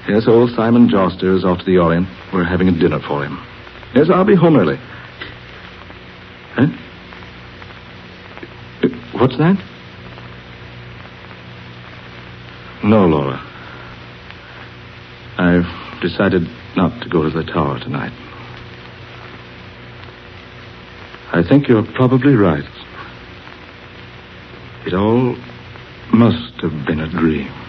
Yes, old Simon Joster is off to the Orient. We're having a dinner for him. Yes, I'll be home early. Huh? What's that? No, Laura. I've decided not to go to the tower tonight. I think you're probably right. It all must have been a dream.